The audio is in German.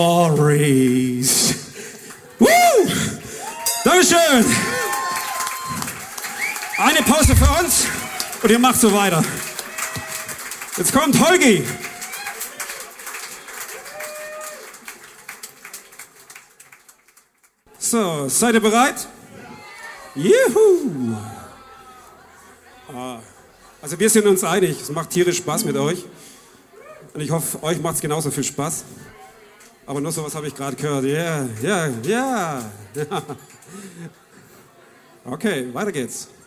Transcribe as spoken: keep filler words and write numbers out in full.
Stories. Woo! Dankeschön. Eine Pause für uns und ihr macht so weiter. Jetzt kommt Holgi. So, seid ihr bereit? Juhu! Ah, also wir sind uns einig, es macht tierisch Spaß mit euch. Und ich hoffe, euch macht es genauso viel Spaß. Aber nur sowas habe ich gerade gehört. Ja, ja, ja. Okay, weiter geht's.